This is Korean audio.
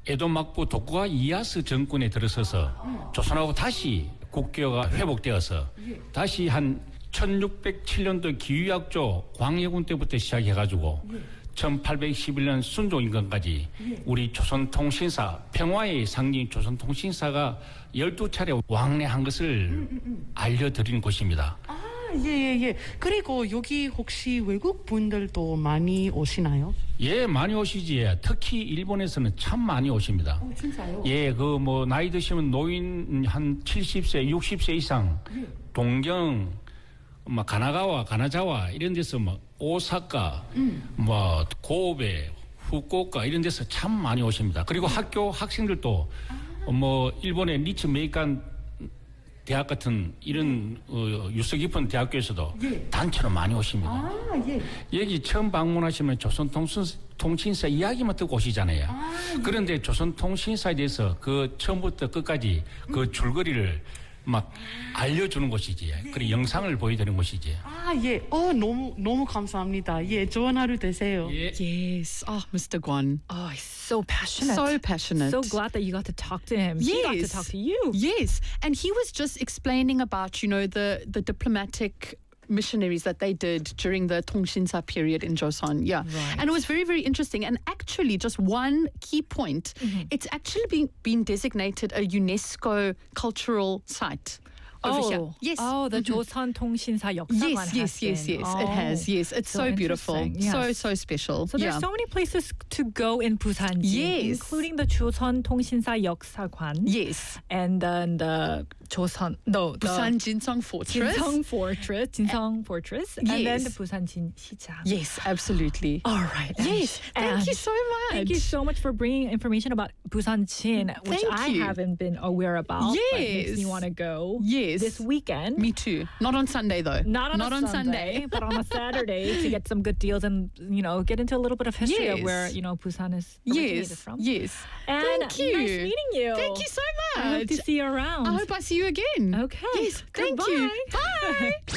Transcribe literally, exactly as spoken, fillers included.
에도 막부 도쿠가 이에야스 정권에 들어서서 음. 조선하고 다시 국교가 회복되어서 예. 다시 한 천육백칠 년도 기유약조 광해군 때부터 시작해가지고 예. 천팔백십일 년 순종임금까지 예. 우리 조선통신사 평화의 상징 조선통신사가 열두 차례 왕래한 것을 음, 음, 음. 알려드리는 곳입니다. 아, 예, 예, 예. 그리고 여기 혹시 외국 분들도 많이 오시나요? 예, 많이 오시지. 특히 일본에서는 참 많이 오십니다. 어, 진짜요? 예, 그 뭐 나이 드시면 노인 한 칠십 세, 육십 세 이상 예. 동경, 뭐 가나가와, 가나자와 이런 데서 뭐 오사카, 음. 뭐 고베, 후쿠오카 이런 데서 참 많이 오십니다. 그리고 음. 학교 학생들도 아. 뭐 일본의 니츠 메이칸 대학 같은 이런 어, 유서 깊은 대학교에서도 예. 단체로 많이 오십니다. 아, 예. 여기 처음 방문하시면 조선통신사 이야기만 듣고 오시잖아요. 아, 예. 그런데 조선통신사에 대해서 그 처음부터 끝까지 그 줄거리를 막 알려주는 곳이지. 예. 그리고 영상을 보여드리는 곳이지. 아, 예. 어, 너무 너무 감사합니다. 예, 좋은 하루 되세요. 예. Yes. Oh, Mister Guan. Oh, he's so passionate. So passionate. So glad that you got to talk to him. Yes. He got to talk to you. Yes. And he was just explaining about, you know, the, the diplomatic missionaries that they did during the Tongshinsa period in Joseon. Yeah. Right. And it was very, very interesting. And actually, just one key point, mm-hmm. it's actually been, been designated a UNESCO cultural site. Over Oh, here. Yes. Oh, the mm-hmm. 조선 통신사 역사관 Yes, yes, yes, yes. oh. It has. Yes, it's so, So beautiful. interesting. So, Yes. so special. So yeah. there's so many places to go in Busan, Yes. including the 조선 통신사 역사관. Yes. And then the 조선, no, the Busan Jinsong Fortress. Jinsong Fortress, Jinsong Fortress, and then Yes. the Busan Jin 시장. Yes, absolutely. All right. Yes. And Thank you so much. Thank you so much for bringing information about Busan Jin, which Thank I you. haven't been aware about. But makes Yes. me want to go. Yes. This weekend. Me too. Not on Sunday though. Not on Not a on Sunday, Sunday. but on a Saturday to get some good deals and, you know, get into a little bit of history of Yes. where, you know, Busan is originated Yes. from. Yes. And Thank you. nice meeting you. Thank you so much. I hope to see you around. I hope I see you again. Okay. Yes. Thank Goodbye. you. Bye.